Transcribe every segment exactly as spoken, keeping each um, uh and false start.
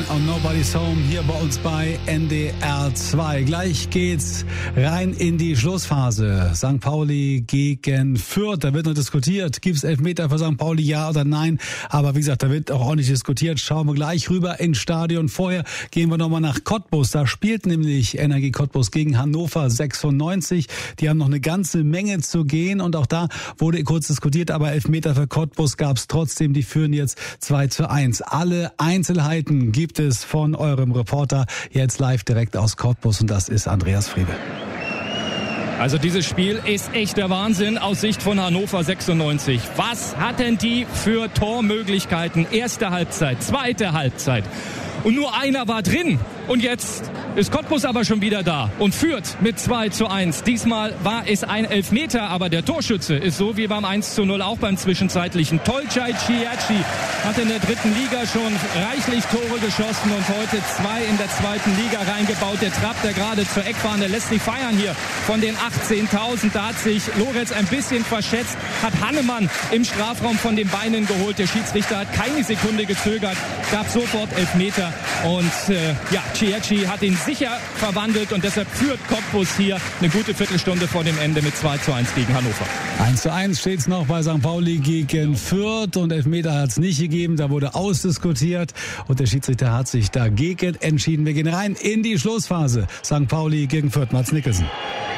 und Nobody's Home hier bei uns bei N D R zwei. Gleich geht's rein in die Schlussphase. Sankt Pauli gegen Fürth. Da wird noch diskutiert. Gibt's Elfmeter für Sankt Pauli, ja oder nein? Aber wie gesagt, da wird auch ordentlich diskutiert. Schauen wir gleich rüber ins Stadion. Vorher gehen wir nochmal nach Cottbus. Da spielt nämlich Energie Cottbus gegen Hannover sechsundneunzig. Die haben noch eine ganze Menge zu gehen und auch da wurde kurz diskutiert, aber Elfmeter für Cottbus gab's trotzdem. Die führen jetzt zwei zu eins. Alle Einzelheiten gibt es von eurem Reporter jetzt live direkt aus Cottbus und das ist Andreas Friebe. Also dieses Spiel ist echt der Wahnsinn aus Sicht von Hannover sechsundneunzig. Was hatten die für Tormöglichkeiten? Erste Halbzeit, zweite Halbzeit. Und nur einer war drin. Und jetzt ist Cottbus aber schon wieder da und führt mit zwei zu eins. Diesmal war es ein Elfmeter, aber der Torschütze ist so wie beim eins zu null auch beim zwischenzeitlichen. Tolcay Ciacci hat in der dritten Liga schon reichlich Tore geschossen und heute zwei in der zweiten Liga reingebaut. Der trappt er gerade zur Eckbahn, der lässt sich feiern hier von den achtzehntausend. Da hat sich Loretz ein bisschen verschätzt, hat Hannemann im Strafraum von den Beinen geholt. Der Schiedsrichter hat keine Sekunde gezögert, gab sofort Elfmeter und äh, ja, Ciacci hat ihn sicher verwandelt und deshalb führt Cottbus hier eine gute Viertelstunde vor dem Ende mit zwei zu eins gegen Hannover. eins zu eins steht's noch bei Sankt Pauli gegen Fürth und Elfmeter hat's nicht gegeben, da wurde ausdiskutiert und der Schiedsrichter hat sich dagegen entschieden. Wir gehen rein in die Schlussphase. Sankt Pauli gegen Fürth, Mats Nicholson.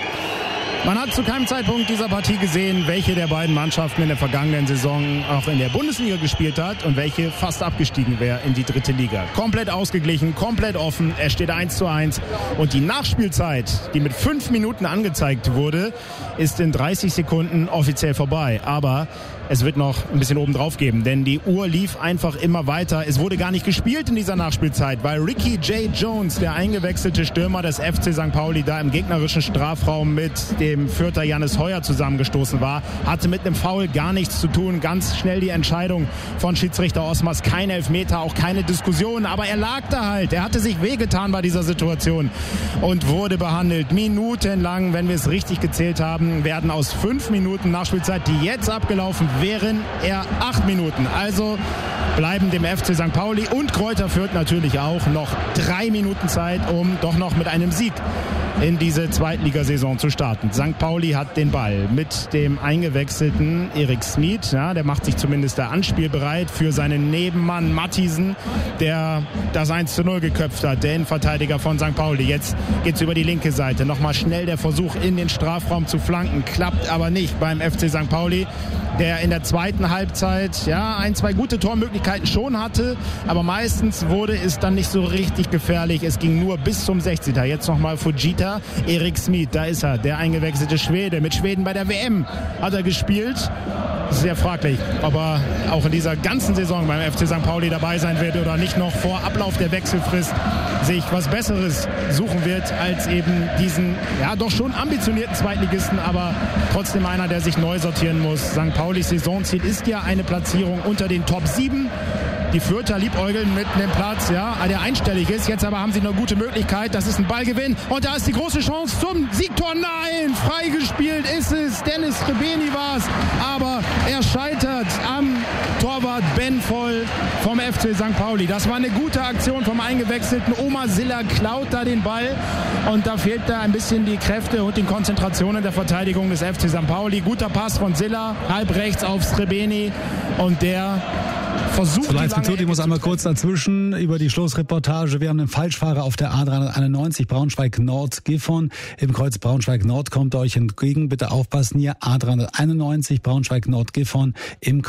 Man hat zu keinem Zeitpunkt dieser Partie gesehen, welche der beiden Mannschaften in der vergangenen Saison auch in der Bundesliga gespielt hat und welche fast abgestiegen wäre in die dritte Liga. Komplett ausgeglichen, komplett offen. Es steht eins zu eins und die Nachspielzeit, die mit fünf Minuten angezeigt wurde, ist in dreißig Sekunden offiziell vorbei. Aber es wird noch ein bisschen oben drauf geben, denn die Uhr lief einfach immer weiter. Es wurde gar nicht gespielt in dieser Nachspielzeit, weil Ricky J. Jones, der eingewechselte Stürmer des F C Sankt Pauli, da im gegnerischen Strafraum mit dem Fürther Jannis Heuer zusammengestoßen war, hatte mit einem Foul gar nichts zu tun. Ganz schnell die Entscheidung von Schiedsrichter Osmers, kein Elfmeter, auch keine Diskussion, aber er lag da halt. Er hatte sich wehgetan bei dieser Situation und wurde behandelt. Minutenlang, wenn wir es richtig gezählt haben, werden aus fünf Minuten Nachspielzeit, die jetzt abgelaufen wären, eher acht Minuten. Also bleiben dem F C Sankt Pauli und Greuther Fürth natürlich auch noch drei Minuten Zeit, um doch noch mit einem Sieg in diese Zweitligasaison zu starten. Sankt Pauli hat den Ball mit dem eingewechselten Erik Smith. Ja, der macht sich zumindest da anspielbereit für seinen Nebenmann Matthiesen, der das eins zu null geköpft hat, der Innenverteidiger von Sankt Pauli. Jetzt geht's über die linke Seite. Nochmal schnell der Versuch, in den Strafraum zu flanken. Klappt aber nicht beim F C Sankt Pauli, der in der zweiten Halbzeit ja ein, zwei gute Tormöglichkeiten schon hatte, aber meistens wurde es dann nicht so richtig gefährlich. Es ging nur bis zum sechzigsten Jetzt nochmal Fujita. Erik Smith, da ist er, der eingewechselte Schwede. Mit Schweden bei der W M hat er gespielt. Sehr fraglich, ob er auch in dieser ganzen Saison beim F C Sankt Pauli dabei sein wird oder nicht noch vor Ablauf der Wechselfrist sich was Besseres suchen wird als eben diesen, ja doch schon ambitionierten Zweitligisten, aber trotzdem einer, der sich neu sortieren muss. Sankt Paulis Saisonziel ist ja eine Platzierung unter den Top sieben. Die Fürther liebäugeln mit einem Platz, ja, der einstellig ist. Jetzt aber haben sie eine gute Möglichkeit. Das ist ein Ballgewinn. Und da ist die große Chance zum Siegtor. Nein, freigespielt ist es. Dennis Srebeni war es. Aber er scheitert am Torwart Ben Voll vom F C Sankt Pauli. Das war eine gute Aktion vom eingewechselten Omar Siller. Klaut da den Ball. Und da fehlt da ein bisschen die Kräfte und die Konzentration in der Verteidigung des F C Sankt Pauli. Guter Pass von Siller. Halb rechts auf Srebeni. Und der versucht. Ich muss einmal kurz dazwischen über die Schlussreportage. Wir haben einen Falschfahrer auf der A dreihunderteinundneunzig Braunschweig-Nord-Gifhorn. Im Kreuz Braunschweig-Nord kommt euch entgegen. Bitte aufpassen hier. A dreihunderteinundneunzig Braunschweig-Nord-Gifhorn im